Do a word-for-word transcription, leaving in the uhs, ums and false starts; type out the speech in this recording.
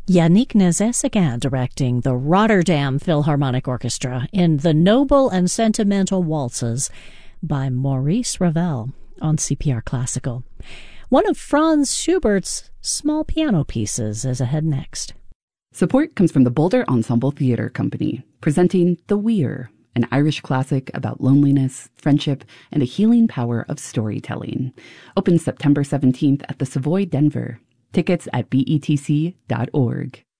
Yannick Nézet-Séguin directing the Rotterdam Philharmonic Orchestra in The Noble and Sentimental Waltzes by Maurice Ravel on C P R Classical. One of Franz Schubert's small piano pieces is ahead next. Support comes from the Boulder Ensemble Theatre Company, presenting The Weir, an Irish classic about loneliness, friendship, and the healing power of storytelling. Opens September seventeenth at the Savoy Denver. Tickets at B E T C dot org.